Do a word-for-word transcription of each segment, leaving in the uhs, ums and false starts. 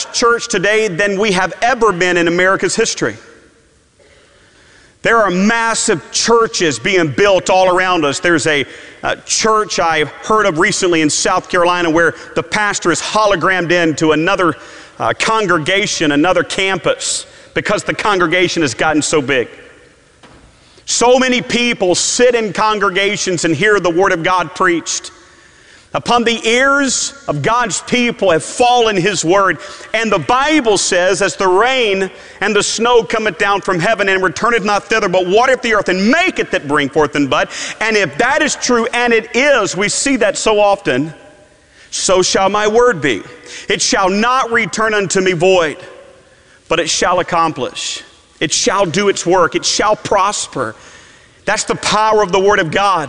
established church today than we have ever been in America's history. There are massive churches being built all around us. There's a, a church I heard of recently in South Carolina where the pastor is hologrammed into another uh, congregation, another campus, because the congregation has gotten so big. So many people sit in congregations and hear the Word of God preached. Upon the ears of God's people have fallen His Word. And the Bible says, as the rain and the snow cometh down from heaven and returneth not thither, but watereth the earth and maketh it bring forth and bud. And if that is true, and it is, we see that so often, so shall my word be. It shall not return unto me void, but it shall accomplish. It shall do its work. It shall prosper. That's the power of the Word of God.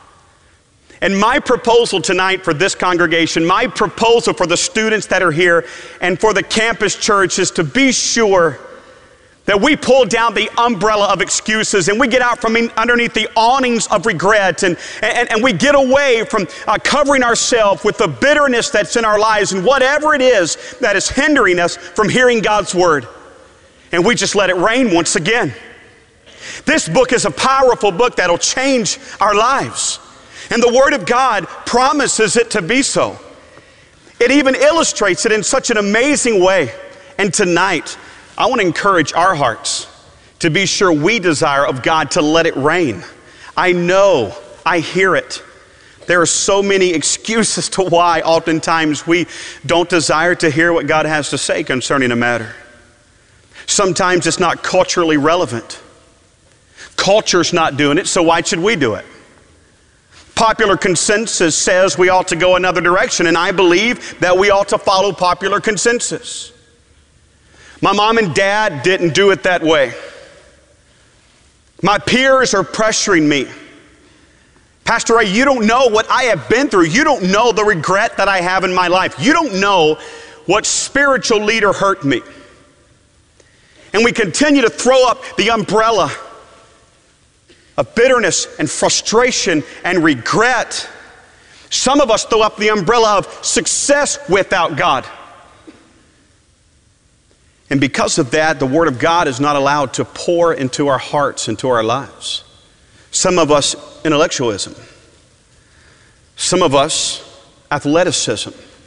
And my proposal tonight for this congregation, my proposal for the students that are here and for the campus church is to be sure that we pull down the umbrella of excuses and we get out from underneath the awnings of regret and, and, and we get away from uh, covering ourselves with the bitterness that's in our lives and whatever it is that is hindering us from hearing God's Word. And we just let it rain once again. This book is a powerful book that'll change our lives. And the Word of God promises it to be so. It even illustrates it in such an amazing way. And tonight, I want to encourage our hearts to be sure we desire of God to let it rain. I know, I hear it. There are so many excuses to why oftentimes we don't desire to hear what God has to say concerning a matter. Sometimes it's not culturally relevant. Culture's not doing it, so why should we do it? Popular consensus says we ought to go another direction, and I believe that we ought to follow popular consensus. My mom and dad didn't do it that way. My peers are pressuring me. Pastor Ray, you don't know what I have been through. You don't know the regret that I have in my life. You don't know what spiritual leader hurt me. And we continue to throw up the umbrella of bitterness and frustration and regret. Some of us throw up the umbrella of success without God. And because of that, the Word of God is not allowed to pour into our hearts, into our lives. Some of us, intellectualism. Some of us, athleticism.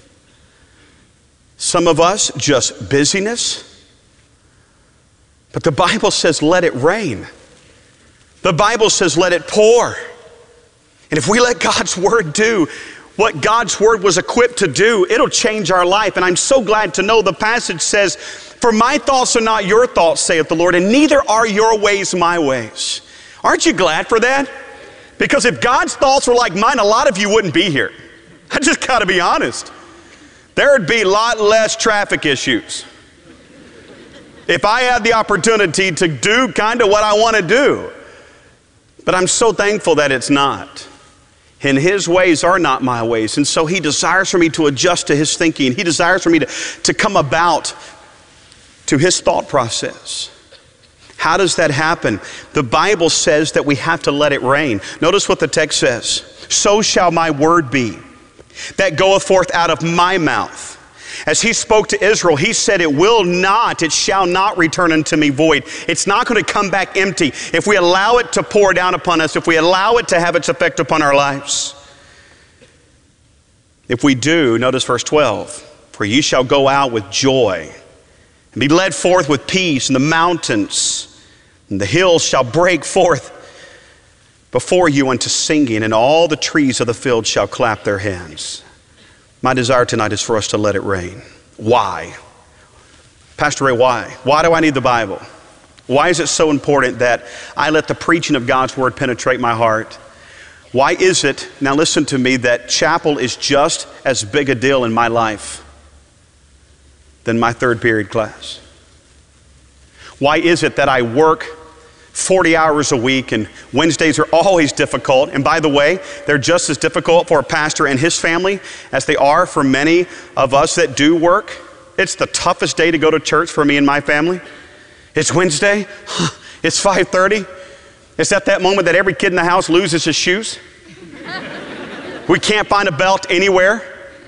Some of us, just busyness. But the Bible says, let it rain. The Bible says, let it pour. And if we let God's Word do what God's Word was equipped to do, it'll change our life. And I'm so glad to know the passage says, for my thoughts are not your thoughts, saith the Lord, and neither are your ways my ways. Aren't you glad for that? Because if God's thoughts were like mine, a lot of you wouldn't be here. I just got to be honest. There would be a lot less traffic issues if I had the opportunity to do kind of what I want to do. But I'm so thankful that it's not. And His ways are not my ways. And so He desires for me to adjust to His thinking. He desires for me to, to come about to His thought process. How does that happen? The Bible says that we have to let it rain. Notice what the text says. So shall my word be that goeth forth out of my mouth. As He spoke to Israel, He said, it will not, it shall not return unto me void. It's not going to come back empty if we allow it to pour down upon us, if we allow it to have its effect upon our lives. If we do, notice verse twelve, for ye shall go out with joy and be led forth with peace, and the mountains and the hills shall break forth before you unto singing, and all the trees of the field shall clap their hands. My desire tonight is for us to let it rain. Why? Pastor Ray, why? Why do I need the Bible? Why is it so important that I let the preaching of God's Word penetrate my heart? Why is it, now listen to me, that chapel is just as big a deal in my life than my third period class? Why is it that I work forty hours a week and Wednesdays are always difficult? And by the way, they're just as difficult for a pastor and his family as they are for many of us that do work. It's the toughest day to go to church for me and my family. It's Wednesday. It's five thirty. It's at that moment that every kid in the house loses his shoes. We can't find a belt anywhere.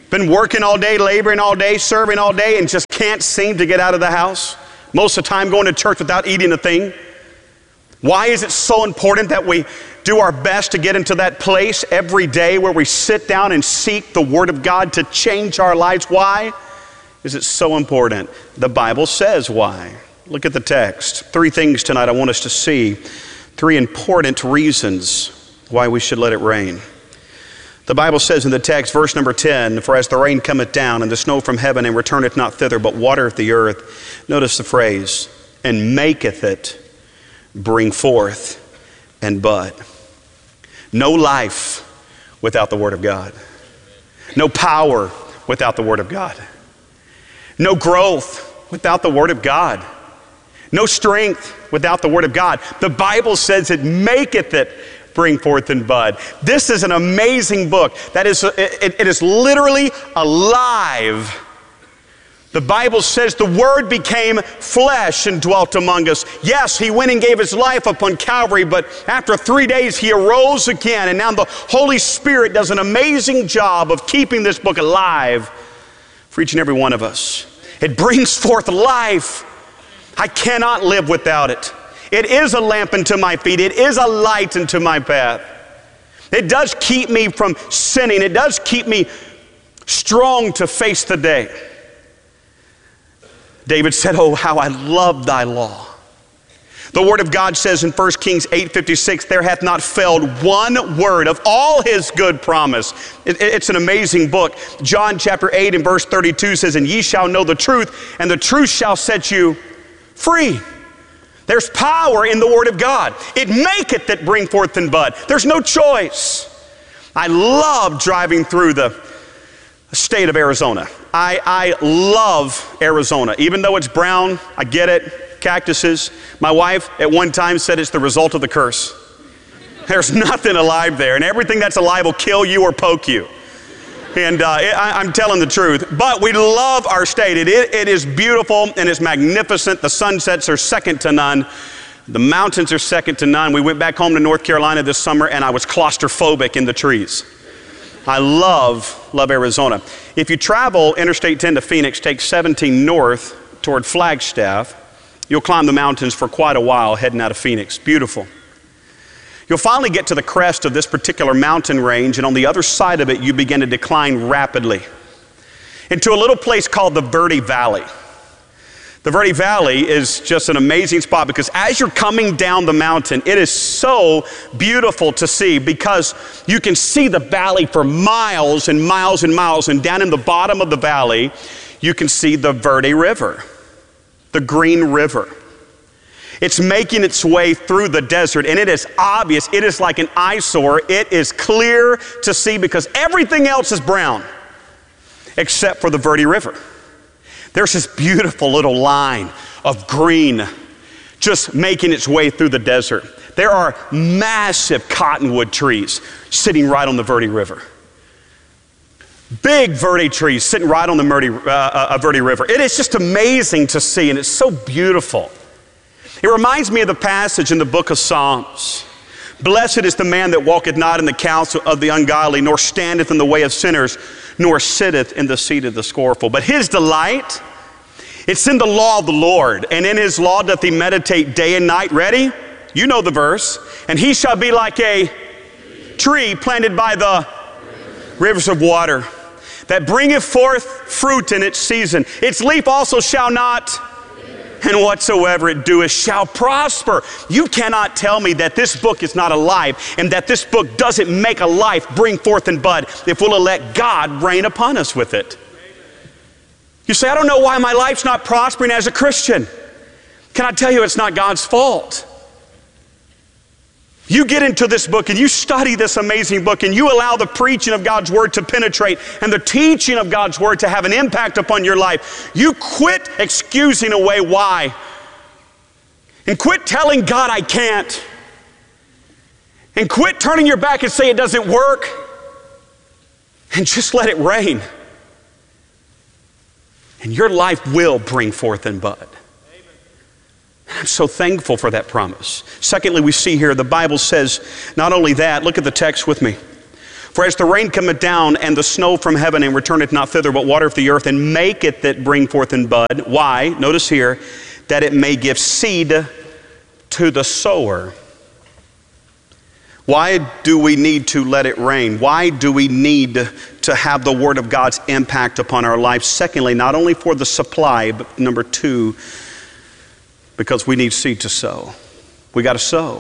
Been working all day, laboring all day, serving all day, and just can't seem to get out of the house? Most of the time going to church without eating a thing? Why is it so important that we do our best to get into that place every day where we sit down and seek the Word of God to change our lives? Why is it so important? The Bible says why. Look at the text. Three things tonight I want us to see. Three important reasons why we should let it rain. The Bible says in the text, verse number ten, "For as the rain cometh down, and the snow from heaven, and returneth not thither, but watereth the earth," notice the phrase, "and maketh it bring forth and bud." No life without the Word of God. No power without the Word of God. No growth without the Word of God. No strength without the Word of God. The Bible says it maketh it bring forth and bud. This is an amazing book. That is, it, it is literally alive. The Bible says the Word became flesh and dwelt among us. Yes, He went and gave His life upon Calvary, but after three days He arose again, and now the Holy Spirit does an amazing job of keeping this book alive for each and every one of us. It brings forth life. I cannot live without it. It is a lamp unto my feet. It is a light unto my path. It does keep me from sinning. It does keep me strong to face the day. David said, "Oh, how I love thy law." The Word of God says in First Kings eight fifty-six, "There hath not failed one word of all His good promise." It, it's an amazing book. John chapter eight and verse thirty-two says, "And ye shall know the truth, and the truth shall set you free." There's power in the Word of God. It maketh that bring forth and bud. There's no choice. I love driving through the state of Arizona. I, I love Arizona. Even though it's brown, I get it, cactuses. My wife at one time said it's the result of the curse. There's nothing alive there, and everything that's alive will kill you or poke you. And uh, I, I'm telling the truth. But we love our state. It, it, it is beautiful and it's magnificent. The sunsets are second to none. The mountains are second to none. We went back home to North Carolina this summer, and I was claustrophobic in the trees. I love, love Arizona. If you travel Interstate ten to Phoenix, take seventeen north toward Flagstaff, you'll climb the mountains for quite a while heading out of Phoenix. Beautiful. You'll finally get to the crest of this particular mountain range, and on the other side of it, you begin to decline rapidly into a little place called the Verde Valley. The Verde Valley is just an amazing spot because as you're coming down the mountain, it is so beautiful to see because you can see the valley for miles and miles and miles, and down in the bottom of the valley, you can see the Verde River, the Green River. It's making its way through the desert, and it is obvious. It is like an eyesore. It is clear to see because everything else is brown except for the Verde River. There's this beautiful little line of green just making its way through the desert. There are massive cottonwood trees sitting right on the Verde River. Big Verde trees sitting right on the Verde, uh, uh, Verde River. It is just amazing to see, and it's so beautiful. It reminds me of the passage in the book of Psalms. "Blessed is the man that walketh not in the counsel of the ungodly, nor standeth in the way of sinners, nor sitteth in the seat of the scornful. But his delight, it's in the law of the Lord, and in his law doth he meditate day and night." Ready? You know the verse. "And he shall be like a tree planted by the rivers of water, that bringeth forth fruit in its season. Its leaf also shall not, and whatsoever it doeth shall prosper." You cannot tell me that this book is not alive and that this book doesn't make a life bring forth and bud if we'll let God reign upon us with it. You say, "I don't know why my life's not prospering as a Christian." Can I tell you it's not God's fault? You get into this book and you study this amazing book and you allow the preaching of God's Word to penetrate and the teaching of God's Word to have an impact upon your life. You quit excusing away why. And quit telling God I can't. And quit turning your back and say it doesn't work. And just let it rain. And your life will bring forth and bud. I'm so thankful for that promise. Secondly, we see here the Bible says not only that, look at the text with me. For as the rain cometh down and the snow from heaven and returneth not thither, but watereth the earth and maketh it bring forth in bud. Why? Notice here, that it may give seed to the sower. Why do we need to let it rain? Why do we need to have the Word of God's impact upon our life? Secondly, not only for the supply, but number two, because we need seed to sow. We got to sow.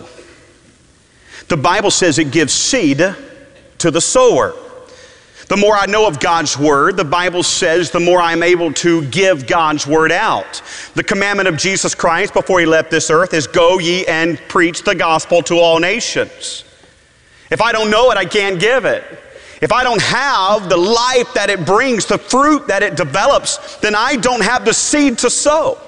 The Bible says it gives seed to the sower. The more I know of God's Word, the Bible says, the more I'm able to give God's Word out. The commandment of Jesus Christ before He left this earth is, go ye and preach the gospel to all nations. If I don't know it, I can't give it. If I don't have the life that it brings, the fruit that it develops, then I don't have the seed to sow.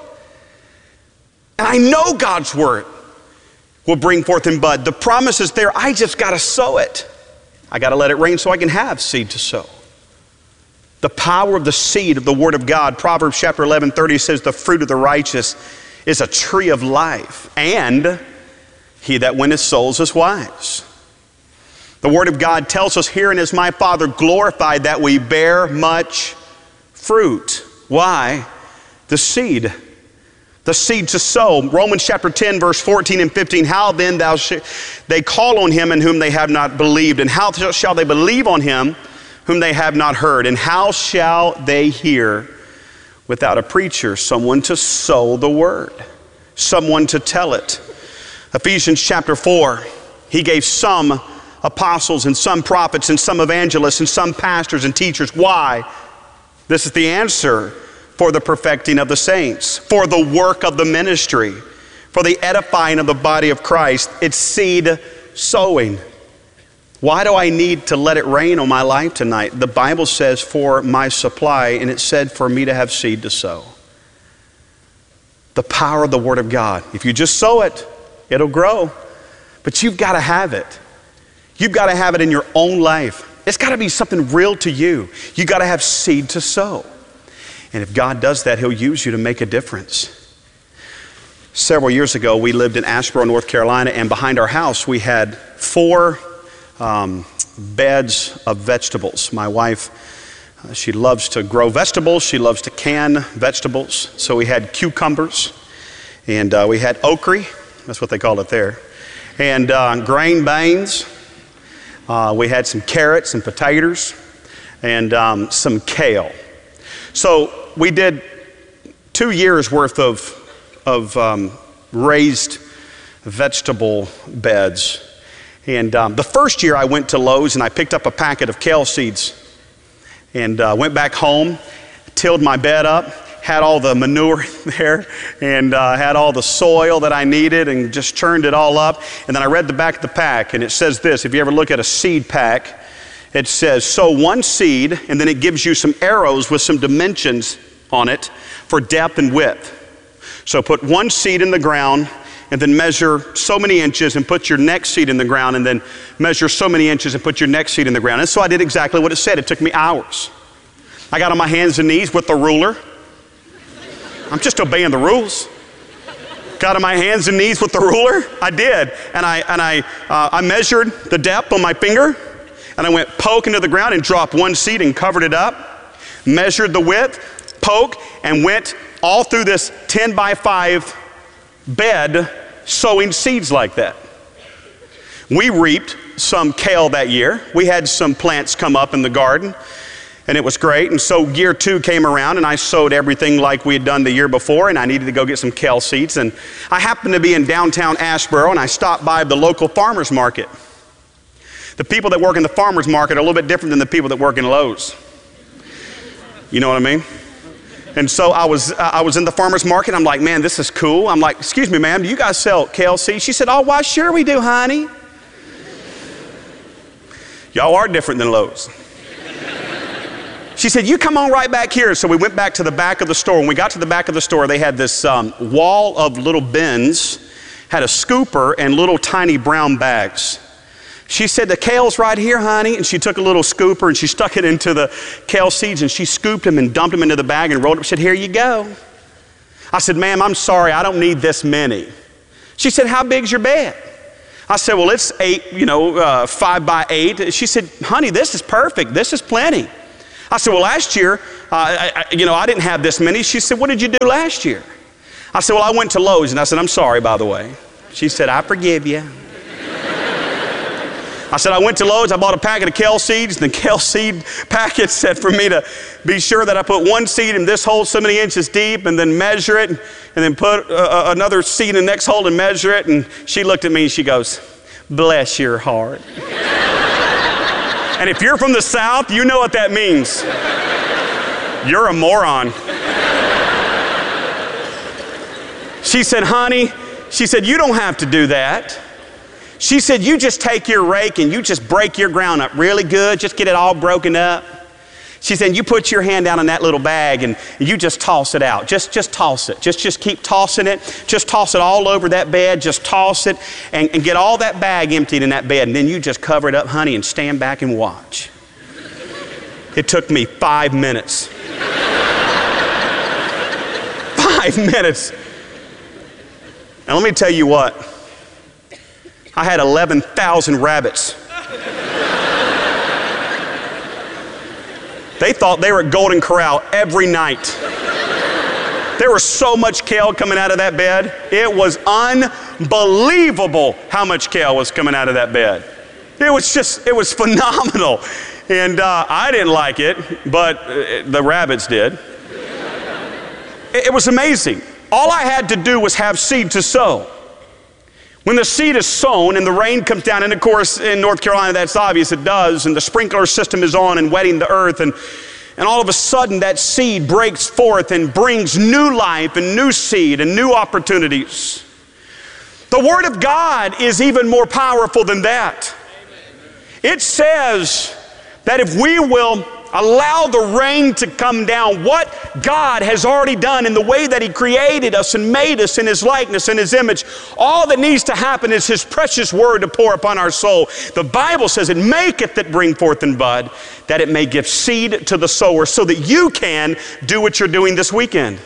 And I know God's Word will bring forth in bud. The promise is there, I just got to sow it. I got to let it rain so I can have seed to sow. The power of the seed of the Word of God. Proverbs chapter eleven thirty says, the fruit of the righteous is a tree of life, and he that winneth souls is wise. The Word of God tells us, herein is my Father glorified, that we bear much fruit. Why? The seed. The seed to sow. Romans chapter ten, verse fourteen and fifteen. How then thou sh- they call on him in whom they have not believed? And how shall they believe on him whom they have not heard? And how shall they hear without a preacher? Someone to sow the word. Someone to tell it. Ephesians chapter four. He gave some apostles and some prophets and some evangelists and some pastors and teachers. Why? This is the answer. For the perfecting of the saints, for the work of the ministry, for the edifying of the body of Christ. It's seed sowing. Why do I need to let it rain on my life tonight? The Bible says for my supply, and it said for me to have seed to sow. The power of the Word of God. If you just sow it, it'll grow. But you've got to have it. You've got to have it in your own life. It's got to be something real to you. You've got to have seed to sow. And if God does that, He'll use you to make a difference. Several years ago, we lived in Asheboro, North Carolina, and behind our house, we had four um, beds of vegetables. My wife, uh, she loves to grow vegetables. She loves to can vegetables. So we had cucumbers, and uh, we had okra. That's what they call it there. And uh, grain beans. Uh, we had some carrots and potatoes, and um, some kale. So we did two years worth of, of um, raised vegetable beds. And um, the first year I went to Lowe's and I picked up a packet of kale seeds and uh, went back home, tilled my bed up, had all the manure there, and uh, had all the soil that I needed, and just churned it all up. And then I read the back of the pack, and it says this. If you ever look at a seed pack, it says, sow one seed, and then it gives you some arrows with some dimensions on it for depth and width. So put one seed in the ground, and then measure so many inches, and put your next seed in the ground, and then measure so many inches, and put your next seed in the ground. And so I did exactly what it said. It took me hours. I got on my hands and knees with the ruler. I'm just obeying the rules. Got on my hands and knees with the ruler. I did. And I, and I, uh, I measured the depth on my finger. And I went poke into the ground and dropped one seed and covered it up. Measured the width, poke, and went all through this ten by five bed sowing seeds like that. We reaped some kale that year. We had some plants come up in the garden, and it was great. And so year two came around, and I sowed everything like we had done the year before, and I needed to go get some kale seeds. And I happened to be in downtown Asheboro, and I stopped by the local farmer's market. The people that work in the farmer's market are a little bit different than the people that work in Lowe's. You know what I mean? And so I was, uh, I was in the farmer's market. I'm like, man, this is cool. I'm like, excuse me, ma'am, do you guys sell kale seeds? She said, oh, why, sure we do, honey. Y'all are different than Lowe's. She said, you come on right back here. So we went back to the back of the store. When we got to the back of the store, they had this um, wall of little bins, had a scooper and little tiny brown bags. She said, the kale's right here, honey. And she took a little scooper and she stuck it into the kale seeds, and she scooped them and dumped them into the bag and rolled it up. She said, here you go. I said, ma'am, I'm sorry, I don't need this many. She said, how big's your bed? I said, well, it's eight, you know, uh, five by eight. She said, honey, this is perfect. This is plenty. I said, well, last year, uh, I, I, you know, I didn't have this many. She said, what did you do last year? I said, well, I went to Lowe's, and I said, I'm sorry, by the way. She said, I forgive you. I said, I went to Lowe's, I bought a packet of kale seeds, and the kale seed packet said for me to be sure that I put one seed in this hole so many inches deep, and then measure it, and then put uh, another seed in the next hole and measure it. And she looked at me and she goes, bless your heart. And if you're from the South, you know what that means. You're a moron. She said, honey, she said, you don't have to do that. She said, you just take your rake and you just break your ground up really good, just get it all broken up. She said, you put your hand down in that little bag and you just toss it out. Just, just toss it. Just, just keep tossing it. Just toss it all over that bed. Just toss it and, and get all that bag emptied in that bed. And then you just cover it up, honey, and stand back and watch. It took me five minutes. Five minutes. Now let me tell you what. I had eleven thousand rabbits. They thought they were at Golden Corral every night. There was so much kale coming out of that bed. It was unbelievable how much kale was coming out of that bed. It was just, it was phenomenal. And uh, I didn't like it, but uh, the rabbits did. It, it was amazing. All I had to do was have seed to sow. When the seed is sown and the rain comes down, and of course in North Carolina that's obvious, it does, and the sprinkler system is on and wetting the earth, and, and all of a sudden that seed breaks forth and brings new life and new seed and new opportunities. The Word of God is even more powerful than that. It says that if we will allow the rain to come down, what God has already done in the way that He created us and made us in His likeness and His image, all that needs to happen is His precious Word to pour upon our soul. The Bible says it maketh that bring forth and bud, that it may give seed to the sower, so that you can do what you're doing this weekend.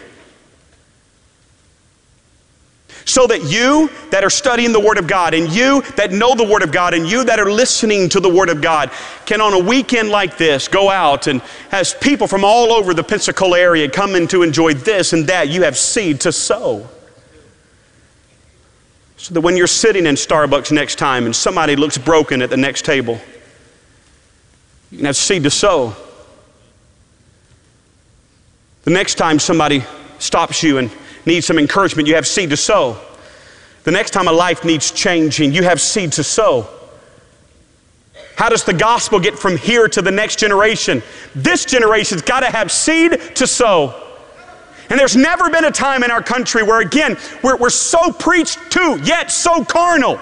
So that you that are studying the Word of God, and you that know the Word of God, and you that are listening to the Word of God can on a weekend like this go out and as people from all over the Pensacola area come in to enjoy this and that, you have seed to sow. So that when you're sitting in Starbucks next time and somebody looks broken at the next table, you can have seed to sow. The next time somebody stops you and needs some encouragement, you have seed to sow. The next time a life needs changing, you have seed to sow. How does the gospel get from here to the next generation? This generation's got to have seed to sow. And there's never been a time in our country where, again, we're, we're so preached to, yet so carnal.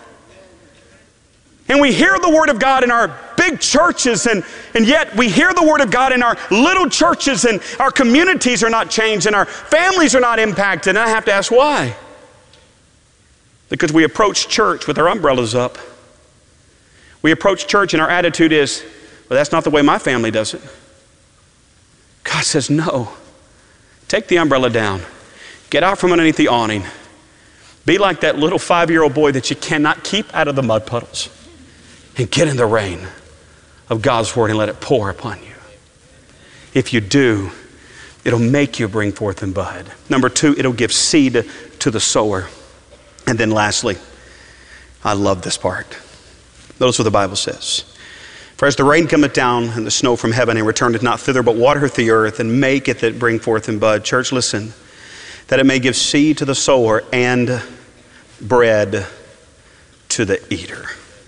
And we hear the Word of God in our big churches, and, and yet we hear the Word of God in our little churches, and our communities are not changed, and our families are not impacted. And I have to ask why? Because we approach church with our umbrellas up. We approach church and our attitude is, well, that's not the way my family does it. God says, no. Take the umbrella down. Get out from underneath the awning. Be like that little five-year-old boy that you cannot keep out of the mud puddles. And get in the rain of God's Word and let it pour upon you. If you do, it'll make you bring forth and bud. Number two, it'll give seed to the sower. And then lastly, I love this part. Notice what the Bible says. For as the rain cometh down and the snow from heaven, and returneth not thither, but watereth the earth, and maketh it bring forth and bud. Church, listen. That it may give seed to the sower and bread to the eater.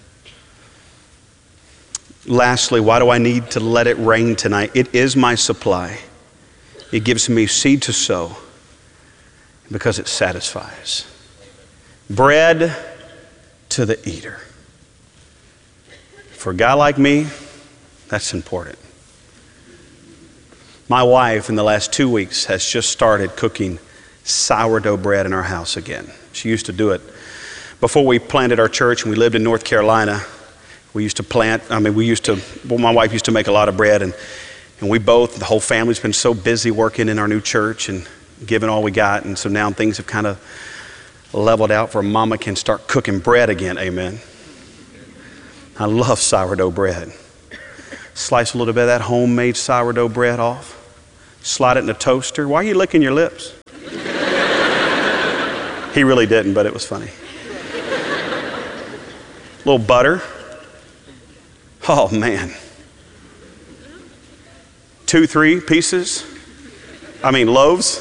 Lastly, why do I need to let it rain tonight? It is my supply. It gives me seed to sow because it satisfies. Bread to the eater. For a guy like me, that's important. My wife in the last two weeks has just started cooking sourdough bread in our house again. She used to do it before we planted our church and we lived in North Carolina. We used to plant, I mean, we used to, well, my wife used to make a lot of bread, and, and we both, the whole family's been so busy working in our new church and giving all we got, and so now things have kind of leveled out where mama can start cooking bread again, amen. I love sourdough bread. Slice a little bit of that homemade sourdough bread off. Slide it in a toaster. Why are you licking your lips? He really didn't, but it was funny. A little butter. Oh, man. Two, three pieces. I mean, loaves.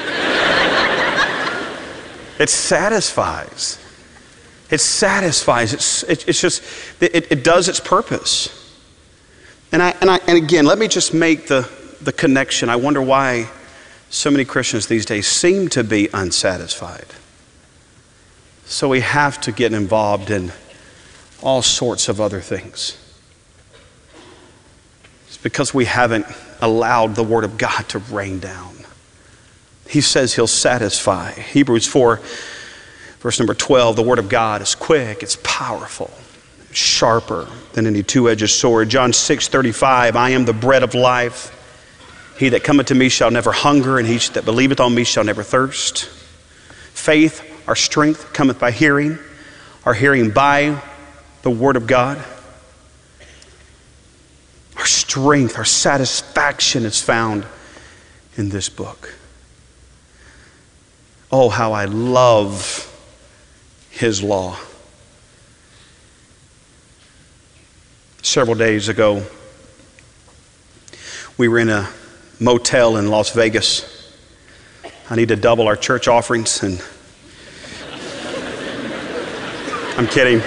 It satisfies. It satisfies. It's, it, it's just, it, it does its purpose. And I, and I, and again, let me just make the, the connection. I wonder why so many Christians these days seem to be unsatisfied. So we have to get involved in all sorts of other things. It's because we haven't allowed the Word of God to rain down. He says He'll satisfy. Hebrews four, verse number twelve, the Word of God is quick, it's powerful, it's sharper than any two-edged sword. John six thirty-five, I am the bread of life. He that cometh to me shall never hunger, and he that believeth on me shall never thirst. Faith, our strength, cometh by hearing, our hearing by the Word of God. Our strength, our satisfaction is found in this book. Oh, how I love His law. Several days ago, we were in a motel in Las Vegas. I need to double our church offerings, and I'm kidding.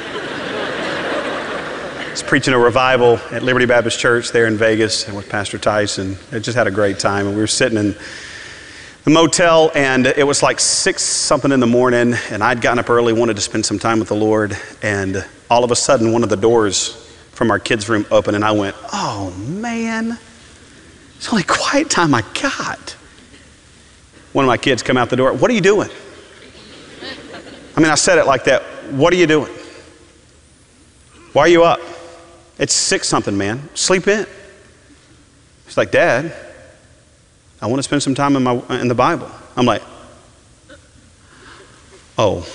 I was preaching a revival at Liberty Baptist Church there in Vegas with Pastor Tyson. I just had a great time, and we were sitting in the motel, and it was like six something in the morning, and I'd gotten up early, wanted to spend some time with the Lord, and all of a sudden one of the doors from our kids' room opened, and I went, oh man, it's the only quiet time I got. One of my kids come out the door, what are you doing? I mean, I said it like that, what are you doing? Why are you up? It's six something, man, sleep in. He's like, Dad, I want to spend some time in, my, in the Bible. I'm like, oh.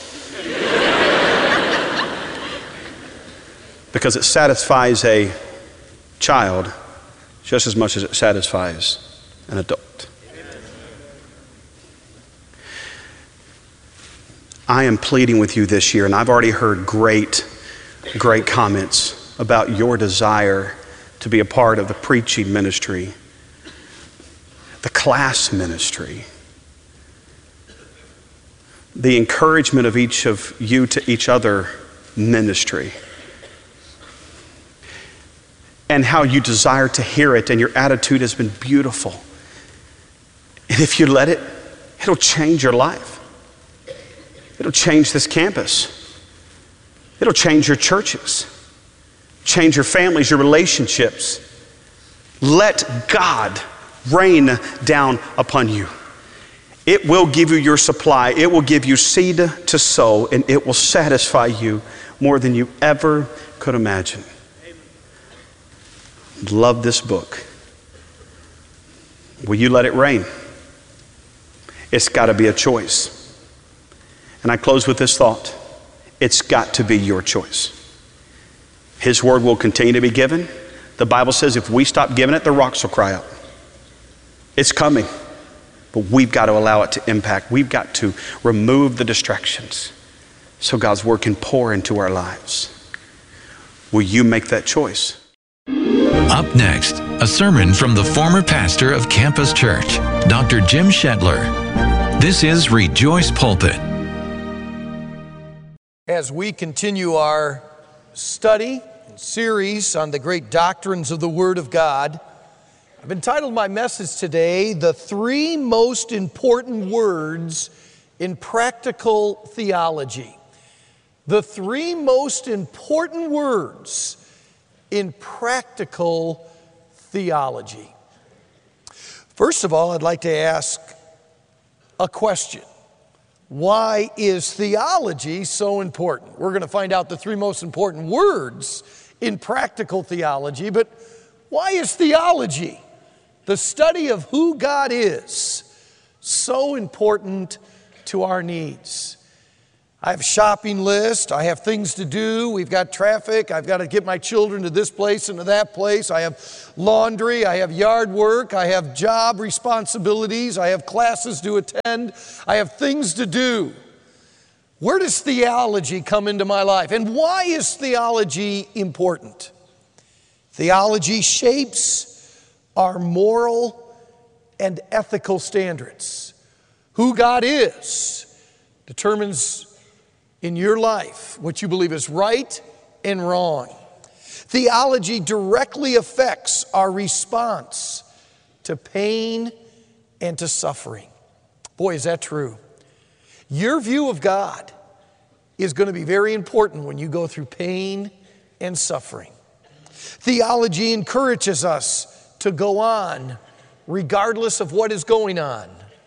Because it satisfies a child just as much as it satisfies an adult. I am pleading with you this year, and I've already heard great, great comments about your desire to be a part of the preaching ministry, the class ministry, the encouragement of each of you to each other ministry, and how you desire to hear it, and your attitude has been beautiful. And if you let it, it'll change your life. It'll change this campus. It'll change your churches, change your families, your relationships. Let God rain down upon you. It will give you your supply. It will give you seed to sow, and it will satisfy you more than you ever could imagine. Love this book. Will you let it rain? It's got to be a choice. And I close with this thought. It's got to be your choice. His word will continue to be given. The Bible says if we stop giving it, the rocks will cry out. It's coming, but we've got to allow it to impact. We've got to remove the distractions so God's word can pour into our lives. Will you make that choice? Up next, a sermon from the former pastor of Campus Church, Doctor Jim Shetler. This is Rejoice Pulpit. As we continue our study and series on the great doctrines of the Word of God, I've entitled my message today, The Three Most Important Words in Practical Theology. The three most important words in practical theology. First of all, I'd like to ask a question. Why is theology so important? We're going to find out the three most important words in practical theology, but why is theology, the study of who God is, so important to our needs? I have a shopping list. I have things to do. We've got traffic. I've got to get my children to this place and to that place. I have laundry. I have yard work. I have job responsibilities. I have classes to attend. I have things to do. Where does theology come into my life? And why is theology important? Theology shapes our moral and ethical standards. Who God is determines in your life what you believe is right and wrong. Theology directly affects our response to pain and to suffering. Boy, is that true. Your view of God is going to be very important when you go through pain and suffering. Theology encourages us to go on regardless of what is going on.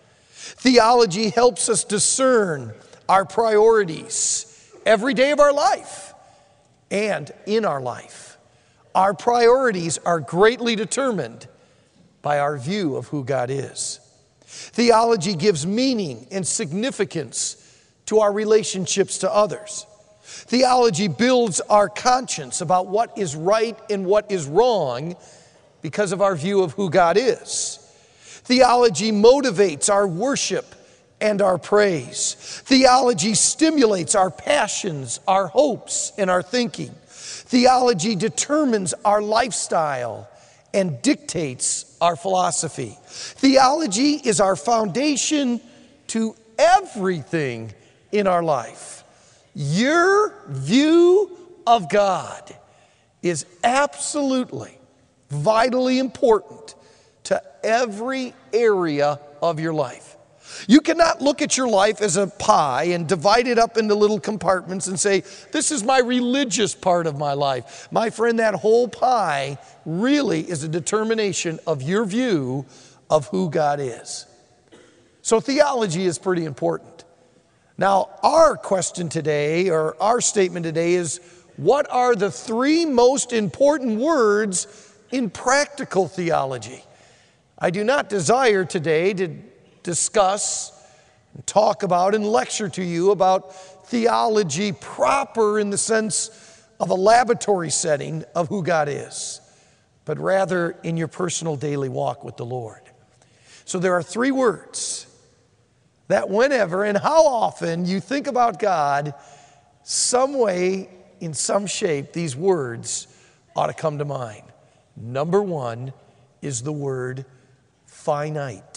Theology helps us discern our priorities every day of our life and in our life. Our priorities are greatly determined by our view of who God is. Theology gives meaning and significance to our relationships to others. Theology builds our conscience about what is right and what is wrong because of our view of who God is. Theology motivates our worship and our praise. Theology stimulates our passions, our hopes, and our thinking. Theology determines our lifestyle and dictates our philosophy. Theology is our foundation to everything in our life. Your view of God is absolutely, vitally important to every area of your life. You cannot look at your life as a pie and divide it up into little compartments and say, this is my religious part of my life. My friend, that whole pie really is a determination of your view of who God is. So theology is pretty important. Now, our question today, or our statement today is, what are the three most important words in practical theology? I do not desire today to discuss and talk about and lecture to you about theology proper in the sense of a laboratory setting of who God is, but rather in your personal daily walk with the Lord. So there are three words that whenever and how often you think about God, some way, in some shape, these words ought to come to mind. Number one is the word finite.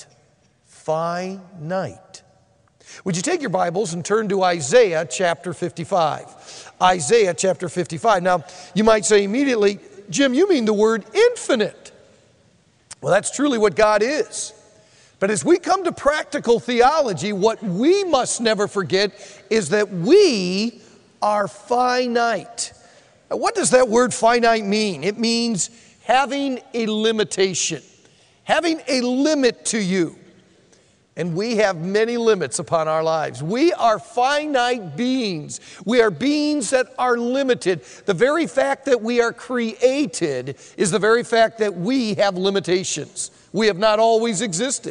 Finite. Would you take your Bibles and turn to Isaiah chapter fifty-five? Isaiah chapter fifty-five. Now, you might say immediately, Jim, you mean the word infinite. Well, that's truly what God is. But as we come to practical theology, what we must never forget is that we are finite. Now, what does that word finite mean? It means having a limitation, having a limit to you. And we have many limits upon our lives. We are finite beings. We are beings that are limited. The very fact that we are created is the very fact that we have limitations. We have not always existed.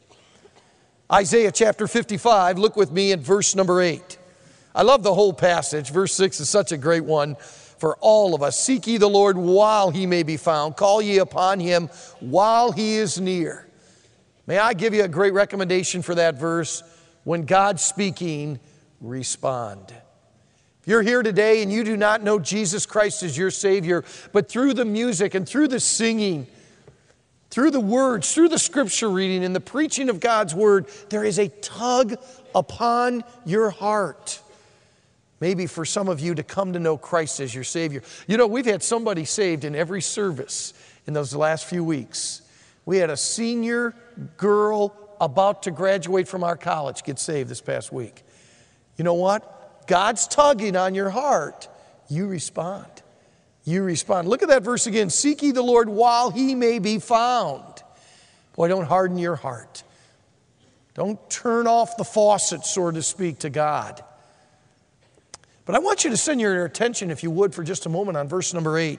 Isaiah chapter fifty-five, look with me at verse number eight. I love the whole passage. Verse six is such a great one for all of us. Seek ye the Lord while he may be found. Call ye upon him while he is near. May I give you a great recommendation for that verse? When God's speaking, respond. If you're here today and you do not know Jesus Christ as your Savior, but through the music and through the singing, through the words, through the scripture reading and the preaching of God's word, there is a tug upon your heart. Maybe for some of you to come to know Christ as your Savior. You know, we've had somebody saved in every service in those last few weeks. We had a senior girl about to graduate from our college get saved this past week. You know what? God's tugging on your heart. You respond. You respond. Look at that verse again. Seek ye the Lord while he may be found. Boy, don't harden your heart. Don't turn off the faucet, so to speak, to God. But I want you to send your attention, if you would, for just a moment on verse number eight.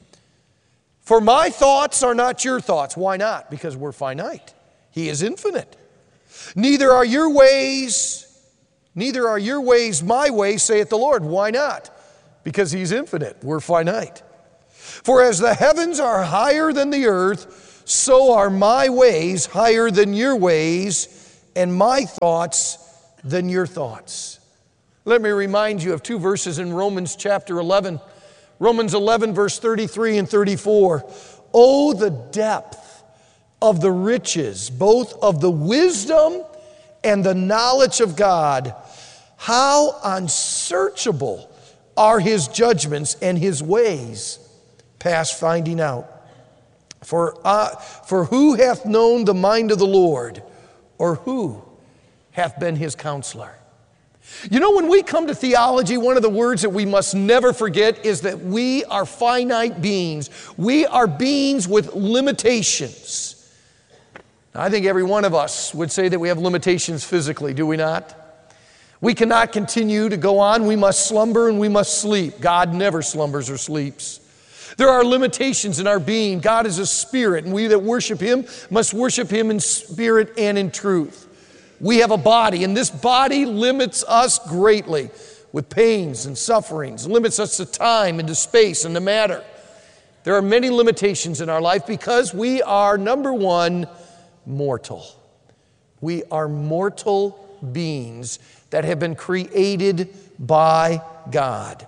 For my thoughts are not your thoughts. Why not? Because we're finite. He is infinite. Neither are your ways Neither are your ways my ways, saith the Lord. Why not? Because he's infinite. We're finite. For as the heavens are higher than the earth, so are my ways higher than your ways, and my thoughts than your thoughts. Let me remind you of two verses in Romans chapter eleven. Romans eleven, verse thirty-three and thirty-four. Oh, the depth of the riches, both of the wisdom and the knowledge of God. How unsearchable are his judgments and his ways past finding out. For, uh, for who hath known the mind of the Lord, or who hath been his counselor? You know, when we come to theology, one of the words that we must never forget is that we are finite beings. We are beings with limitations. Now, I think every one of us would say that we have limitations physically, do we not? We cannot continue to go on. We must slumber and we must sleep. God never slumbers or sleeps. There are limitations in our being. God is a spirit, and we that worship him must worship him in spirit and in truth. We have a body, and this body limits us greatly with pains and sufferings, limits us to time and to space and to matter. There are many limitations in our life because we are, number one, mortal. We are mortal beings that have been created by God.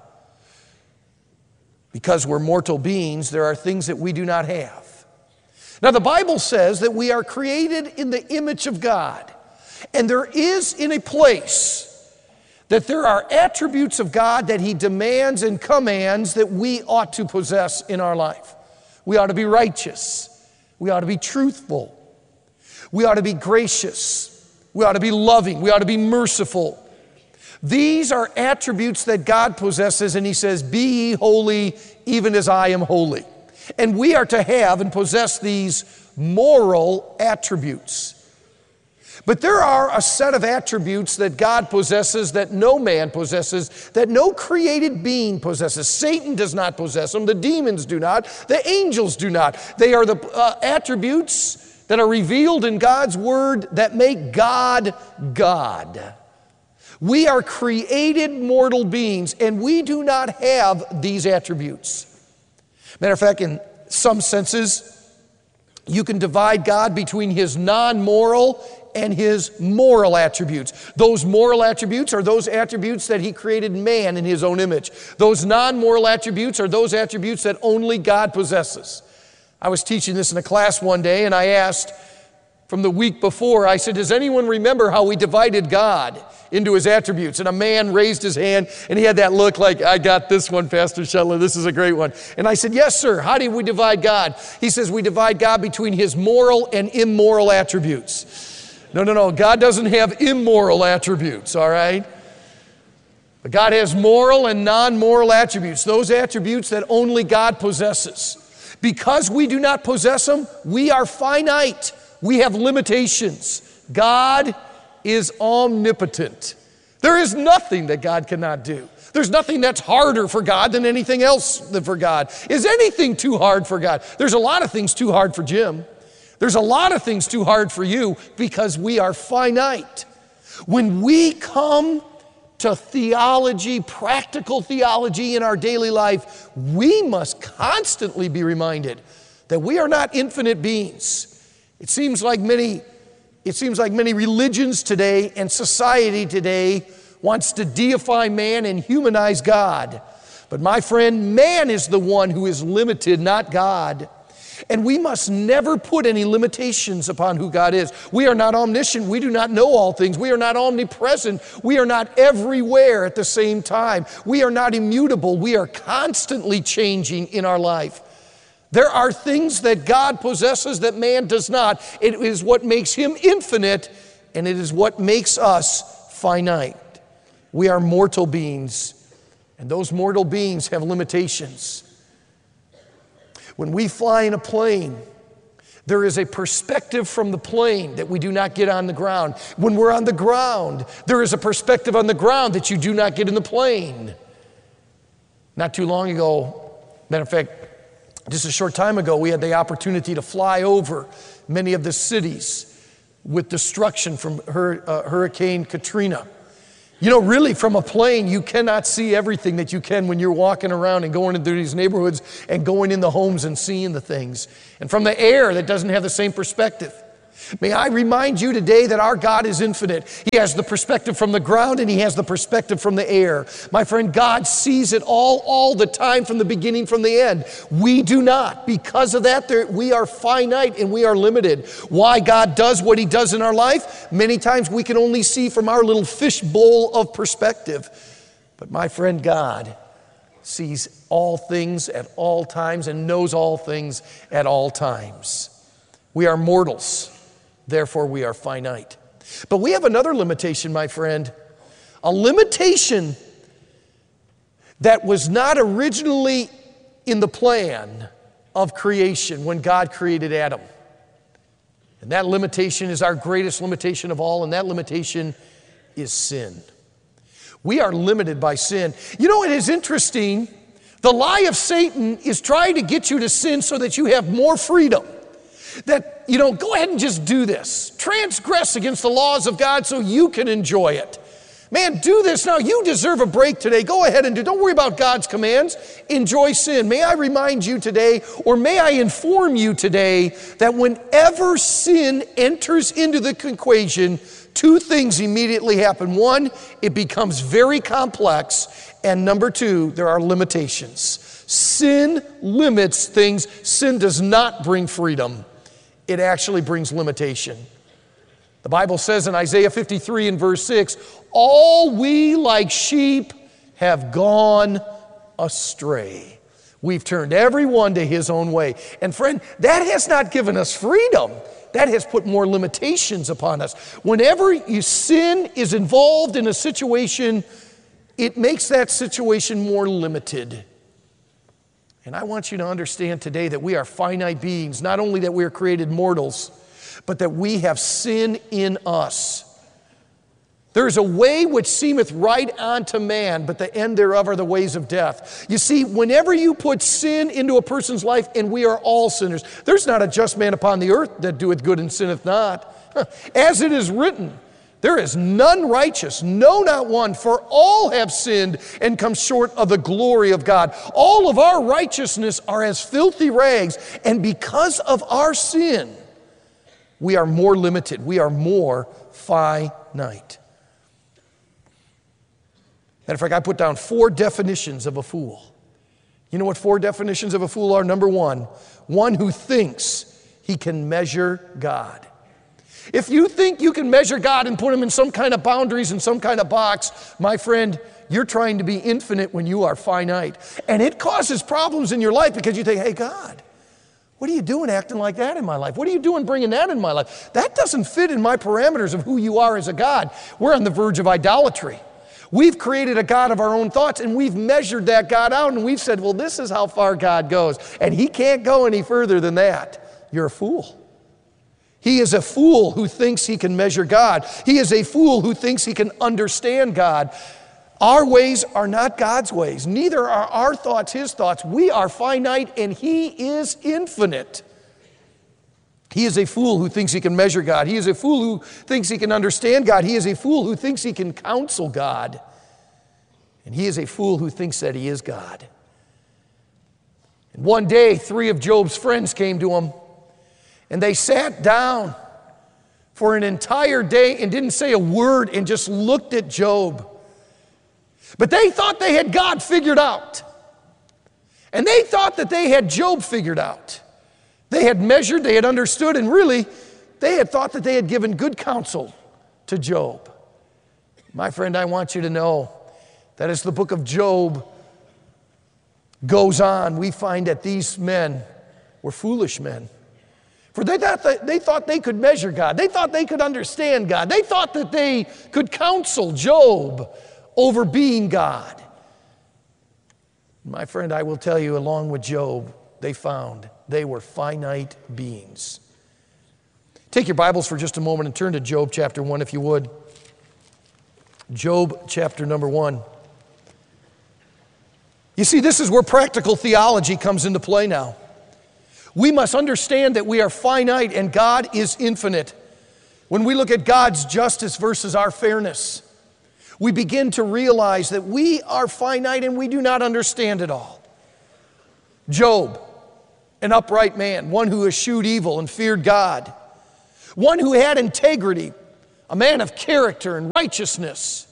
Because we're mortal beings, there are things that we do not have. Now, the Bible says that we are created in the image of God. And there is in a place that there are attributes of God that he demands and commands that we ought to possess in our life. We ought to be righteous. We ought to be truthful. We ought to be gracious. We ought to be loving. We ought to be merciful. These are attributes that God possesses, and he says, be ye holy even as I am holy. And we are to have and possess these moral attributes. But there are a set of attributes that God possesses that no man possesses, that no created being possesses. Satan does not possess them. The demons do not. The angels do not. They are the uh, attributes that are revealed in God's word that make God God. We are created mortal beings, and we do not have these attributes. Matter of fact, in some senses, you can divide God between his non-moral and his moral attributes. Those moral attributes are those attributes that he created man in his own image. Those non-moral attributes are those attributes that only God possesses. I was teaching this in a class one day, and I asked from the week before, I said, does anyone remember how we divided God into his attributes? And a man raised his hand, and he had that look like, I got this one, Pastor Shetler, this is a great one. And I said, yes, sir, how do we divide God? He says, we divide God between his moral and immoral attributes. No, no, no, God doesn't have immoral attributes, all right? But God has moral and non-moral attributes, those attributes that only God possesses. Because we do not possess them, we are finite. We have limitations. God is omnipotent. There is nothing that God cannot do. There's nothing that's harder for God than anything else than for God. Is anything too hard for God? There's a lot of things too hard for Jim. There's a lot of things too hard for you because we are finite. When we come to theology, practical theology in our daily life, we must constantly be reminded that we are not infinite beings. It seems like many, it seems like many religions today and society today wants to deify man and humanize God. But my friend, man is the one who is limited, not God. And we must never put any limitations upon who God is. We are not omniscient. We do not know all things. We are not omnipresent. We are not everywhere at the same time. We are not immutable. We are constantly changing in our life. There are things that God possesses that man does not. It is what makes him infinite, and it is what makes us finite. We are mortal beings, and those mortal beings have limitations. When we fly in a plane, there is a perspective from the plane that we do not get on the ground. When we're on the ground, there is a perspective on the ground that you do not get in the plane. Not too long ago, matter of fact, just a short time ago, we had the opportunity to fly over many of the cities with destruction from Hur- uh, Hurricane Katrina. You know, really, from a plane, you cannot see everything that you can when you're walking around and going into these neighborhoods and going in the homes and seeing the things. And from the air, that doesn't have the same perspective. May I remind you today that our God is infinite. He has the perspective from the ground and He has the perspective from the air. My friend, God sees it all, all the time, from the beginning, from the end. We do not. Because of that, there, we are finite and we are limited. Why God does what He does in our life, many times we can only see from our little fishbowl of perspective. But my friend, God sees all things at all times and knows all things at all times. We are mortals. Therefore, we are finite. But we have another limitation, my friend. A limitation that was not originally in the plan of creation when God created Adam. And that limitation is our greatest limitation of all, and that limitation is sin. We are limited by sin. You know, it is interesting. The lie of Satan is trying to get you to sin so that you have more freedom. That, you know, go ahead and just do this. Transgress against the laws of God so you can enjoy it. Man, do this now. You deserve a break today. Go ahead and do. Don't worry about God's commands. Enjoy sin. May I remind you today, or may I inform you today, that whenever sin enters into the equation, two things immediately happen. One, it becomes very complex. And number two, there are limitations. Sin limits things. Sin does not bring freedom. It actually brings limitation. The Bible says in Isaiah fifty-three and verse six, all we like sheep have gone astray. We've turned everyone to his own way. And friend, that has not given us freedom. That has put more limitations upon us. Whenever you, sin is involved in a situation, it makes that situation more limited. And I want you to understand today that we are finite beings, not only that we are created mortals, but that we have sin in us. There is a way which seemeth right unto man, but the end thereof are the ways of death. You see, whenever you put sin into a person's life, and we are all sinners, there's not a just man upon the earth that doeth good and sinneth not. As it is written, there is none righteous, no, not one, for all have sinned and come short of the glory of God. All of our righteousness are as filthy rags, and because of our sin, we are more limited. We are more finite. Matter of fact, I put down four definitions of a fool. You know what four definitions of a fool are? Number one, one who thinks he can measure God. If you think you can measure God and put him in some kind of boundaries and some kind of box, my friend, you're trying to be infinite when you are finite. And it causes problems in your life because you think, hey, God, what are you doing acting like that in my life? What are you doing bringing that in my life? That doesn't fit in my parameters of who you are as a God. We're on the verge of idolatry. We've created a God of our own thoughts, and we've measured that God out, and we've said, well, this is how far God goes, and he can't go any further than that. You're a fool. He is a fool who thinks he can measure God. He is a fool who thinks he can understand God. Our ways are not God's ways. Neither are our thoughts his thoughts. We are finite and he is infinite. He is a fool who thinks he can measure God. He is a fool who thinks he can understand God. He is a fool who thinks he can counsel God. And he is a fool who thinks that he is God. And one day, three of Job's friends came to him, and they sat down for an entire day and didn't say a word and just looked at Job. But they thought they had God figured out. And they thought that they had Job figured out. They had measured, they had understood, and really, they had thought that they had given good counsel to Job. My friend, I want you to know that as the book of Job goes on, we find that these men were foolish men. For they thought, that they thought they could measure God. They thought they could understand God. They thought that they could counsel Job over being God. My friend, I will tell you, along with Job, they found they were finite beings. Take your Bibles for just a moment and turn to Job chapter one, if you would. Job chapter number one. You see, this is where practical theology comes into play now. We must understand that we are finite and God is infinite. When we look at God's justice versus our fairness, we begin to realize that we are finite and we do not understand it all. Job, an upright man, one who eschewed evil and feared God, one who had integrity, a man of character and righteousness.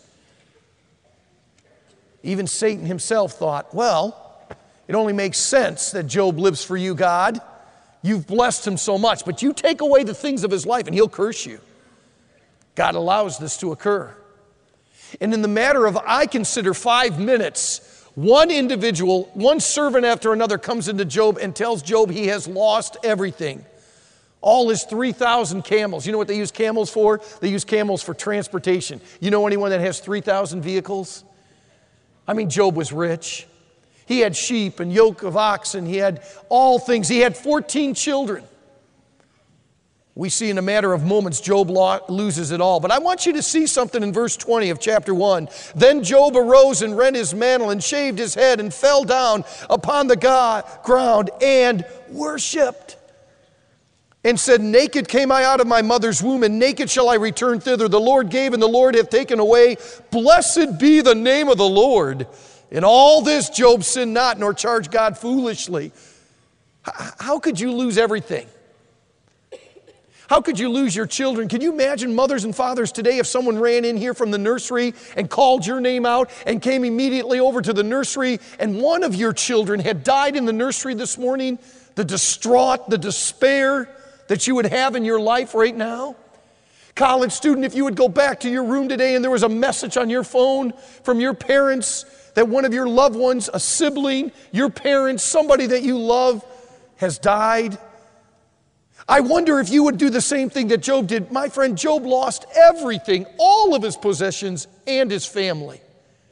Even Satan himself thought, well, it only makes sense that Job lives for you, God. You've blessed him so much, but you take away the things of his life and he'll curse you. God allows this to occur. And in the matter of, I consider, five minutes, one individual, one servant after another comes into Job and tells Job he has lost everything. All his three thousand camels. You know what they use camels for? They use camels for transportation. You know anyone that has three thousand vehicles? I mean, Job was rich. He had sheep and yoke of oxen. He had all things. He had fourteen children. We see in a matter of moments, Job loses it all. But I want you to see something in verse twenty of chapter one. Then Job arose and rent his mantle and shaved his head and fell down upon the ground and worshiped. And said, naked came I out of my mother's womb, and naked shall I return thither. The Lord gave, and the Lord hath taken away. Blessed be the name of the Lord. In all this Job sinned not, nor charged God foolishly. How could you lose everything? How could you lose your children? Can you imagine mothers and fathers today if someone ran in here from the nursery and called your name out and came immediately over to the nursery and one of your children had died in the nursery this morning? The distraught, the despair that you would have in your life right now? College student, if you would go back to your room today and there was a message on your phone from your parents that one of your loved ones, a sibling, your parents, somebody that you love has died. I wonder if you would do the same thing that Job did. My friend, Job lost everything, all of his possessions and his family.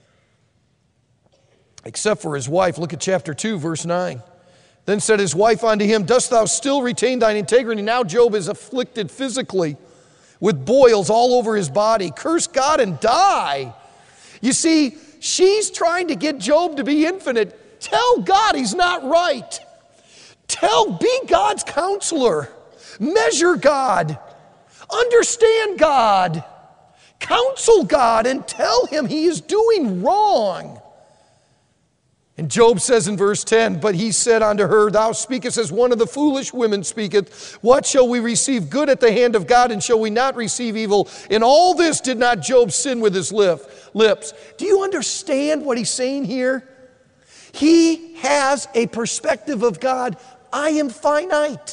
Except for his wife. Look at chapter two, verse nine. Then said his wife unto him, dost thou still retain thine integrity? Now Job is afflicted physically with boils all over his body. Curse God and die. You see, she's trying to get Job to be infinite. Tell God he's not right. Tell, be God's counselor. Measure God. Understand God. Counsel God and tell him he is doing wrong. And Job says in verse ten, but he said unto her, thou speakest as one of the foolish women speaketh. What shall we receive good at the hand of God, and shall we not receive evil? In all this did not Job sin with his lips. Do you understand what he's saying here? He has a perspective of God. I am finite.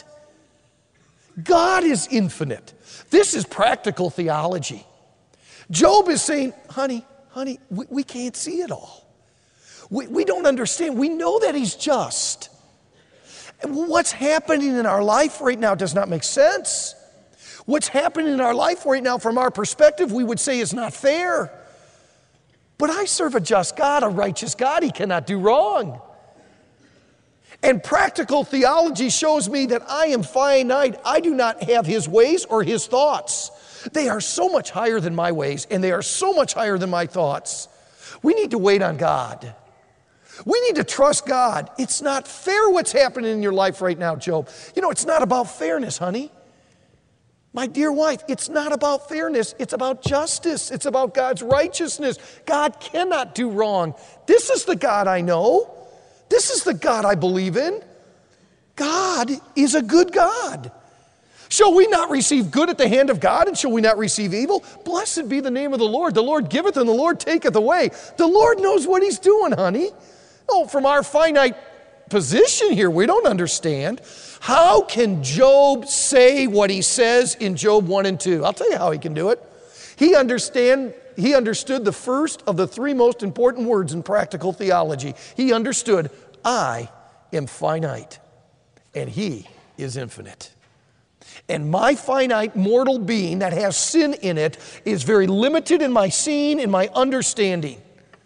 God is infinite. This is practical theology. Job is saying, honey, honey, we, we can't see it all. We, we don't understand. We know that he's just. And what's happening in our life right now does not make sense. What's happening in our life right now from our perspective, we would say is not fair. But I serve a just God, a righteous God. He cannot do wrong. And practical theology shows me that I am finite. I do not have his ways or his thoughts. They are so much higher than my ways, and they are so much higher than my thoughts. We need to wait on God. We need to trust God. It's not fair what's happening in your life right now, Job. You know, it's not about fairness, honey. My dear wife, it's not about fairness. It's about justice. It's about God's righteousness. God cannot do wrong. This is the God I know. This is the God I believe in. God is a good God. Shall we not receive good at the hand of God, and shall we not receive evil? Blessed be the name of the Lord. The Lord giveth and the Lord taketh away. The Lord knows what he's doing, honey. Oh, from our finite position here, we don't understand. How can Job say what he says in Job one and two? I'll tell you how he can do it. He understand, he understood the first of the three most important words in practical theology. He understood, I am finite, and he is infinite. And my finite mortal being that has sin in it is very limited in my seeing, in my understanding.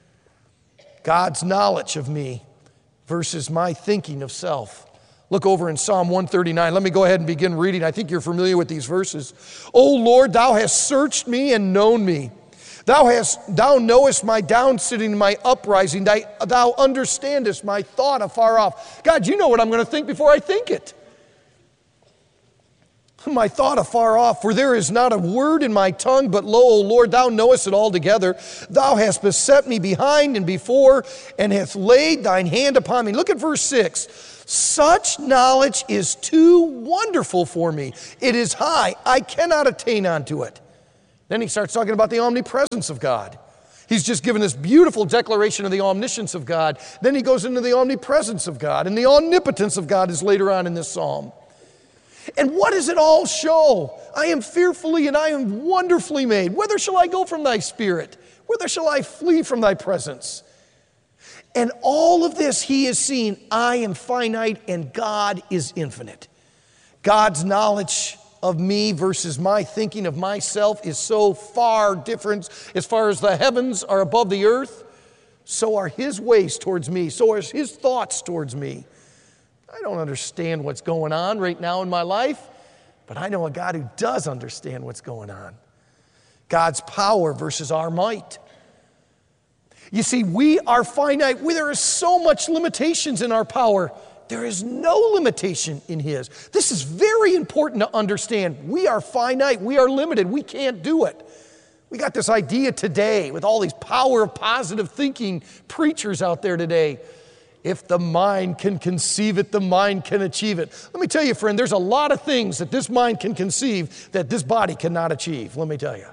God's knowledge of me versus my thinking of self. Look over in Psalm one thirty-nine. Let me go ahead and begin reading. I think you're familiar with these verses. O Lord, thou hast searched me and known me. Thou hast, thou knowest my downsitting and my uprising. Thou, thou understandest my thought afar off. God, you know what I'm going to think before I think it. My thought afar off, for there is not a word in my tongue, but lo, O Lord, thou knowest it altogether. Thou hast beset me behind and before, and hast laid thine hand upon me. Look at verse six. Such knowledge is too wonderful for me. It is high. I cannot attain unto it. Then he starts talking about the omnipresence of God. He's just given this beautiful declaration of the omniscience of God. Then he goes into the omnipresence of God, and the omnipotence of God is later on in this psalm. And what does it all show? I am fearfully and I am wonderfully made. Whither shall I go from thy spirit? Whither shall I flee from thy presence? And all of this he has seen. I am finite and God is infinite. God's knowledge of me versus my thinking of myself is so far different. As far as the heavens are above the earth, so are his ways towards me. So are his thoughts towards me. I don't understand what's going on right now in my life, but I know a God who does understand what's going on. God's power versus our might. You see, we are finite. We, there is so much limitations in our power. There is no limitation in his. This is very important to understand. We are finite. We are limited. We can't do it. We got this idea today with all these power of positive thinking preachers out there today. If the mind can conceive it, the mind can achieve it. Let me tell you, friend, there's a lot of things that this mind can conceive that this body cannot achieve, let me tell you.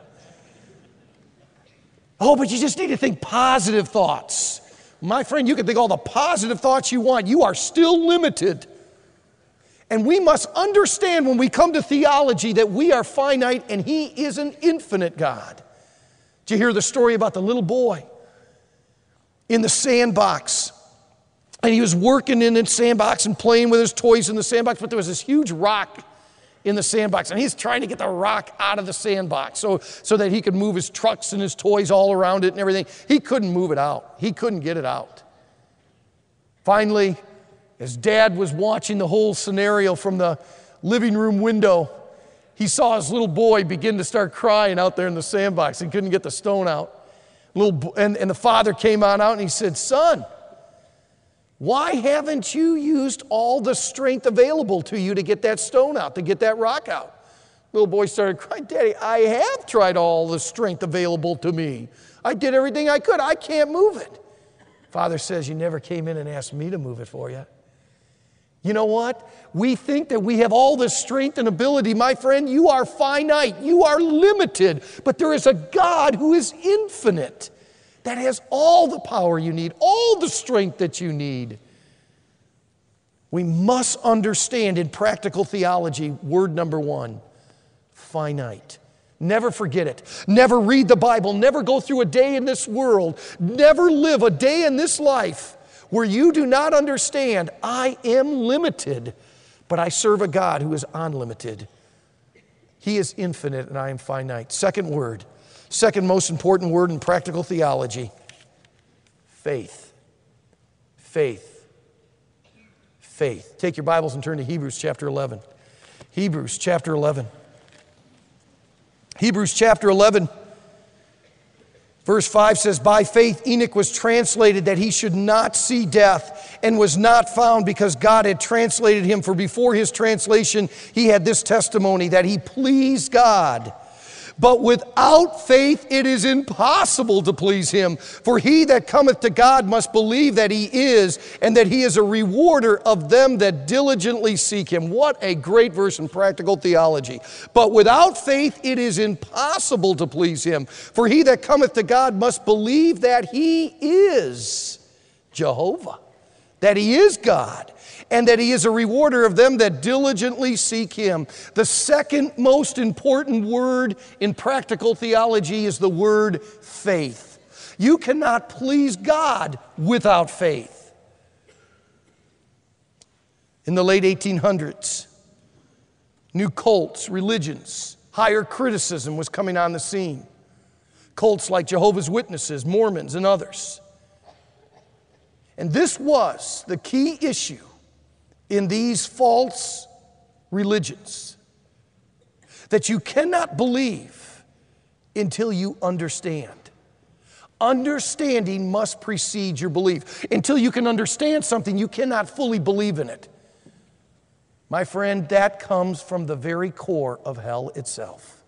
Oh, but you just need to think positive thoughts. My friend, you can think all the positive thoughts you want. You are still limited. And we must understand when we come to theology that we are finite and he is an infinite God. Did you hear the story about the little boy in the sandbox? And he was working in the sandbox and playing with his toys in the sandbox, but there was this huge rock in the sandbox, and he's trying to get the rock out of the sandbox so, so that he could move his trucks and his toys all around it and everything. He couldn't move it out. He couldn't get it out. Finally, his dad was watching the whole scenario from the living room window. He saw his little boy begin to start crying out there in the sandbox and couldn't get the stone out. Little, and, and the father came on out and he said, "Son, why haven't you used all the strength available to you to get that stone out, to get that rock out?" Little boy started crying, "Daddy, I have tried all the strength available to me. I did everything I could. I can't move it." Father says, "You never came in and asked me to move it for you." You know what? We think that we have all this strength and ability. My friend, you are finite. You are limited. But there is a God who is infinite, that has all the power you need, all the strength that you need. We must understand in practical theology, word number one, finite. Never forget it. Never read the Bible. Never go through a day in this world. Never live a day in this life where you do not understand, I am limited, but I serve a God who is unlimited. He is infinite and I am finite. Second word. Second most important word in practical theology, faith. Faith. Faith. Take your Bibles and turn to Hebrews chapter eleven. Hebrews chapter eleven. Hebrews chapter eleven, verse five says, "By faith Enoch was translated that he should not see death, and was not found because God had translated him. For before his translation he had this testimony, that he pleased God. But without faith it is impossible to please him. For he that cometh to God must believe that he is, and that he is a rewarder of them that diligently seek him." What a great verse in practical theology. But without faith it is impossible to please him. For he that cometh to God must believe that he is Jehovah, that he is God, and that he is a rewarder of them that diligently seek him. The second most important word in practical theology is the word faith. You cannot please God without faith. In the late eighteen hundreds, new cults, religions, higher criticism was coming on the scene. Cults like Jehovah's Witnesses, Mormons, and others. And this was the key issue in these false religions, that you cannot believe until you understand. Understanding must precede your belief. Until you can understand something, you cannot fully believe in it. My friend, that comes from the very core of hell itself.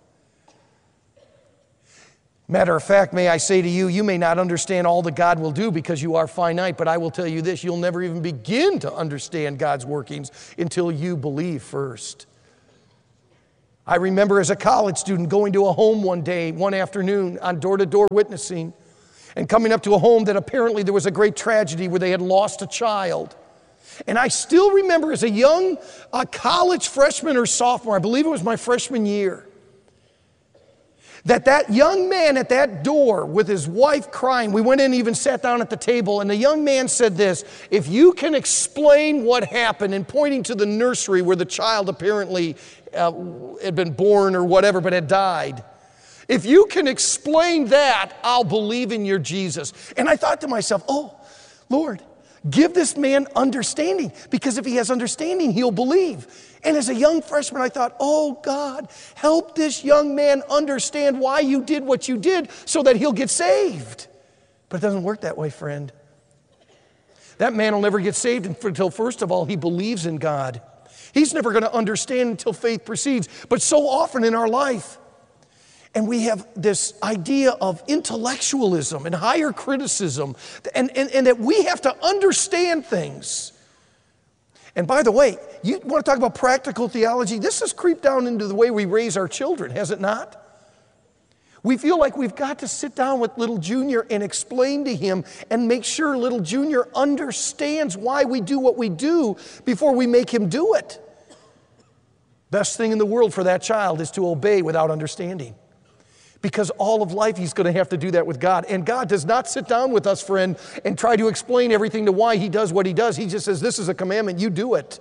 Matter of fact, may I say to you, you may not understand all that God will do because you are finite, but I will tell you this, you'll never even begin to understand God's workings until you believe first. I remember as a college student going to a home one day, one afternoon, on door-to-door witnessing, and coming up to a home that apparently there was a great tragedy where they had lost a child. And I still remember as a young uh, college freshman or sophomore, I believe it was my freshman year, that that young man at that door with his wife crying, we went in and even sat down at the table, and the young man said this, if you can explain what happened, and pointing to the nursery where the child apparently uh, had been born or whatever, but had died, if you can explain that, I'll believe in your Jesus. And I thought to myself, oh, Lord, give this man understanding, because if he has understanding, he'll believe. And as a young freshman, I thought, oh God, help this young man understand why you did what you did so that he'll get saved. But it doesn't work that way, friend. That man will never get saved until, first of all, he believes in God. He's never going to understand until faith proceeds. But so often in our life, and we have this idea of intellectualism and higher criticism, and, and, and that we have to understand things. And by the way, you want to talk about practical theology? This has creeped down into the way we raise our children, has it not? We feel like we've got to sit down with little Junior and explain to him and make sure little Junior understands why we do what we do before we make him do it. Best thing in the world for that child is to obey without understanding. Because all of life, he's going to have to do that with God. And God does not sit down with us, friend, and try to explain everything to why he does what he does. He just says, this is a commandment, you do it.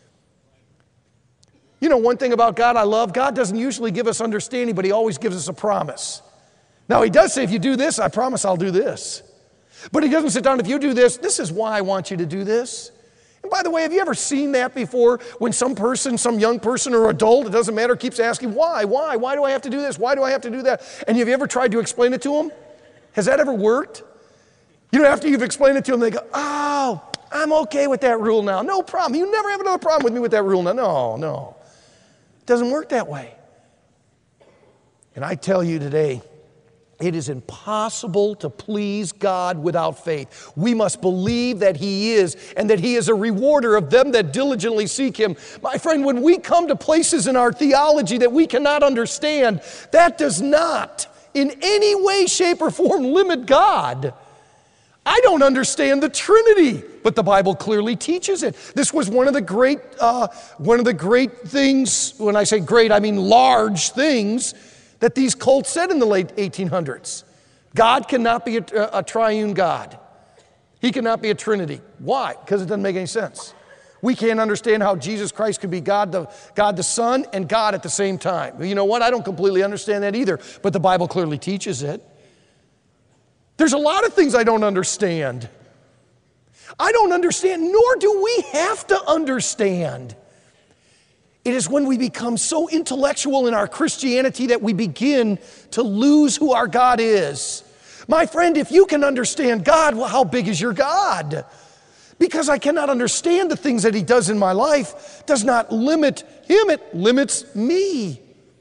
You know, one thing about God I love, God doesn't usually give us understanding, but he always gives us a promise. Now, he does say, if you do this, I promise I'll do this. But he doesn't sit down, if you do this, this is why I want you to do this. And by the way, have you ever seen that before when some person, some young person or adult, it doesn't matter, keeps asking, why, why, why do I have to do this? Why do I have to do that? And have you ever tried to explain it to them? Has that ever worked? You know, after you've explained it to them, they go, oh, I'm okay with that rule now. No problem. You never have another problem with me with that rule now. No, no. It doesn't work that way. And I tell you today, it is impossible to please God without faith. We must believe that he is, and that he is a rewarder of them that diligently seek him. My friend, when we come to places in our theology that we cannot understand, that does not in any way, shape, or form limit God. I don't understand the Trinity, but the Bible clearly teaches it. This was one of the great, uh, one of the great things, when I say great, I mean large things, that these cults said in the late eighteen hundreds. God cannot be a, a triune God. He cannot be a Trinity. Why? Because it doesn't make any sense. We can't understand how Jesus Christ could be God the, God the Son and God at the same time. Well, you know what? I don't completely understand that either, but the Bible clearly teaches it. There's a lot of things I don't understand. I don't understand, nor do we have to understand. It is when we become so intellectual in our Christianity that we begin to lose who our God is. My friend, if you can understand God, well, how big is your God? Because I cannot understand the things that he does in my life does not limit him, it limits me.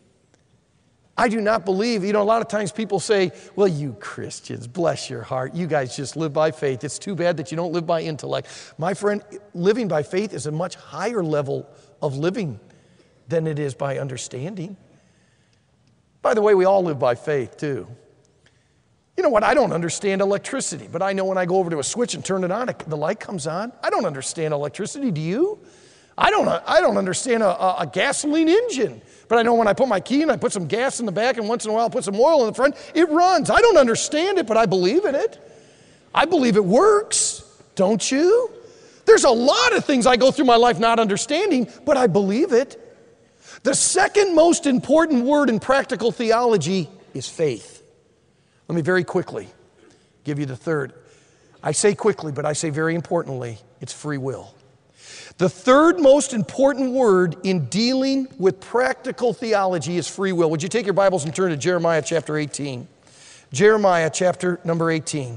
I do not believe, you know, a lot of times people say, well, you Christians, bless your heart, you guys just live by faith. It's too bad that you don't live by intellect. My friend, living by faith is a much higher level of living than it is by understanding. By the way, we all live by faith too. You know what? I don't understand electricity, but I know when I go over to a switch and turn it on, the light comes on. I don't understand electricity. Do you? I don't, I don't understand a, a, a gasoline engine, but I know when I put my key in, I put some gas in the back, and once in a while I put some oil in the front, it runs. I don't understand it, but I believe in it. I believe it works. Don't you? There's a lot of things I go through my life not understanding, but I believe it. The second most important word in practical theology is faith. Let me very quickly give you the third. I say quickly, but I say very importantly, it's free will. The third most important word in dealing with practical theology is free will. Would you take your Bibles and turn to Jeremiah chapter eighteen? Jeremiah chapter number eighteen.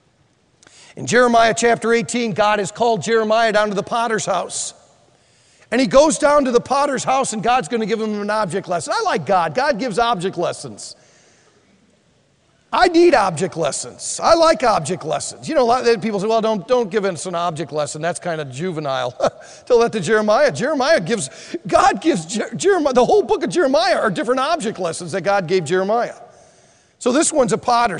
In Jeremiah chapter eighteen, God has called Jeremiah down to the potter's house. And he goes down to the potter's house and God's going to give him an object lesson. I like God. God gives object lessons. I need object lessons. I like object lessons. You know, a lot of people say, well, don't, don't give us an object lesson. That's kind of juvenile. Tell that to Jeremiah. Jeremiah gives, God gives, Jeremiah, the whole book of Jeremiah are different object lessons that God gave Jeremiah. So this one's a potter.